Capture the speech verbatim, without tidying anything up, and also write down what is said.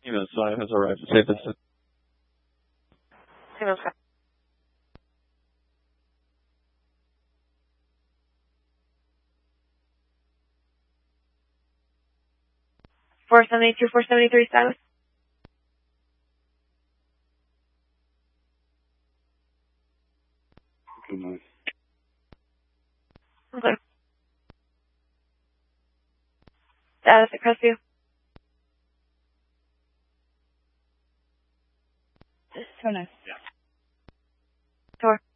Unit five has arrived at Safe Instant. Unit five. four seventy-two, four seventy-three south. Good night. Okay. Status at Crestview. So nice. Tour.